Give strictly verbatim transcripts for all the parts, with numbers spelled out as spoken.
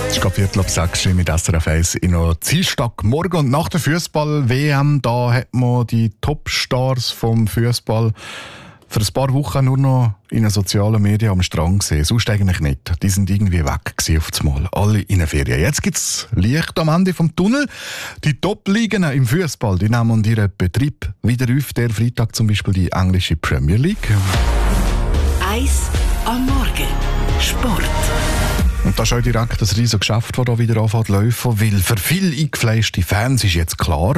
Es ist gerade Viertel ab sechs mit S R F eins in einer Dienstagmorgen. Und nach der Fußball-W M da hat man die Topstars vom Fußball für ein paar Wochen nur noch in den sozialen Medien am Strand gesehen. Sonst eigentlich nicht. Die sind irgendwie weg gewesen auf das Mal. Alle in den Ferien. Jetzt gibt es Licht am Ende vom Tunnel. Die Top-Ligen im Fußball, die nehmen ihren Betrieb wieder auf. Der Freitag zum Beispiel die englische Premier League. Eis am Morgen. Sport. Und das ist auch direkt das riesige Geschäft, das hier wieder anfängt zu laufen. Weil für viele eingefleischte Fans ist jetzt klar,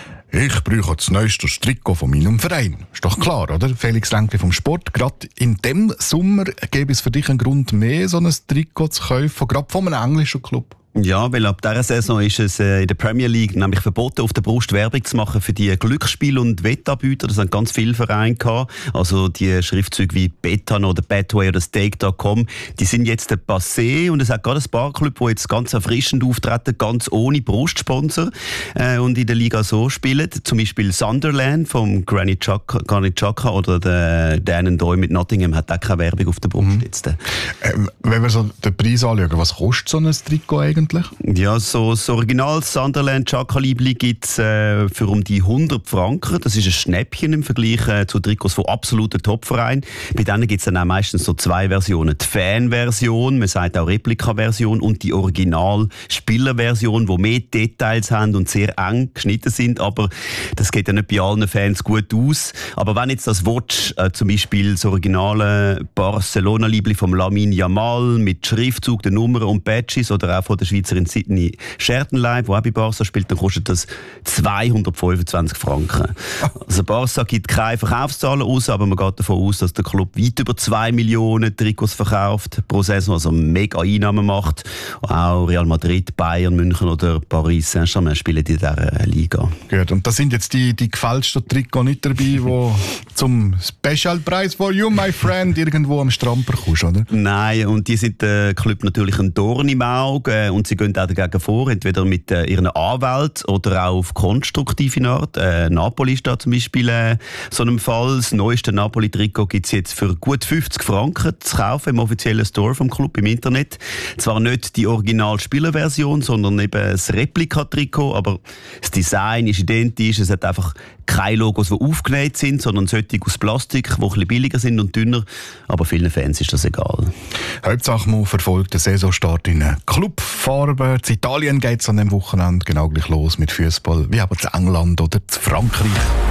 ich brauche das neueste Trikot von meinem Verein. Ist doch klar, oder? Felix Ränkli vom Sport. Gerade in diesem Sommer gäbe es für dich einen Grund mehr, so ein Trikot zu kaufen, gerade von einem englischen Club. Ja, weil ab dieser Saison ist es äh, in der Premier League nämlich verboten, auf der Brust Werbung zu machen für die Glücksspiel- und Wettanbieter. Das haben ganz viele Vereine gehabt. Also die Schriftzüge wie Betano oder Betway oder Stake Punkt com, die sind jetzt ein Passé. Und es hat gerade ein paar Clubs, die jetzt ganz erfrischend auftreten, ganz ohne Brustsponsor äh, und in der Liga so spielen. Zum Beispiel Sunderland vom Granit Xhaka, Granit Xhaka oder der Dan Doyle mit Nottingham hat auch keine Werbung auf der Brust mhm. jetzt. Ähm, wenn wir so den Preis anschauen, was kostet so ein Trikot eigentlich? Ja, so das Original Sunderland Xhaka-Liebli gibt es äh, für um die hundert Franken. Das ist ein Schnäppchen im Vergleich äh, zu Trikots von absoluten Topvereinen. Bei denen gibt es dann auch meistens so zwei Versionen. Die Fan-Version, man sagt auch Replika-Version, und die Original-Spieler-Version, die mehr Details haben und sehr eng geschnitten sind. Aber das geht ja nicht bei allen Fans gut aus. Aber wenn jetzt das Watch, äh, zum Beispiel das originale Barcelona-Liebli vom Lamine Yamal mit Schriftzug, der Nummern und Badges oder auch von der Schweizerin Sydney Schertenleib, die auch bei Barca spielt, dann kostet das zweihundertfünfundzwanzig Franken. Also Barca gibt keine Verkaufszahlen aus, aber man geht davon aus, dass der Club weit über zwei Millionen Trikots verkauft pro Saison, also mega Einnahmen macht. Auch Real Madrid, Bayern, München oder Paris Saint-Germain spielen in dieser Liga. Gut, und da sind jetzt die, die gefälschten Trikots nicht dabei, die zum Special Price for you, my friend, irgendwo am Strand bekommst, oder? Nein, und die sind der Club natürlich ein Dorn im Auge. Und sie gehen auch dagegen vor, entweder mit äh, ihren Anwälten oder auch auf konstruktive Art. Äh, Napoli ist da zum Beispiel äh, so einem Fall. Das neueste Napoli-Trikot gibt es jetzt für gut fünfzig Franken zu kaufen im offiziellen Store vom Club im Internet. Zwar nicht die Original-Spielerversion, sondern eben das Replika-Trikot, aber das Design ist identisch. Es hat einfach keine Logos, die aufgenäht sind, sondern solche aus Plastik, die ein bisschen billiger sind und dünner. Aber vielen Fans ist das egal. Hauptsache, man verfolgt den Saisonstart in Clubfarben. In Italien geht es an dem Wochenende genau gleich los mit Fußball, wie aber in England oder in Frankreich.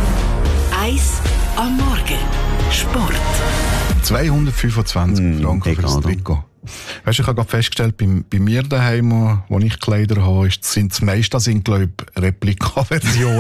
Eis am Morgen. Sport. zweihundertfünfundzwanzig mm, Franken für das Trikot. Weißt du, ich habe gerade festgestellt, bei, bei mir daheim, wo ich Kleider habe, sind das meiste, glaube ich, Replika-Versionen.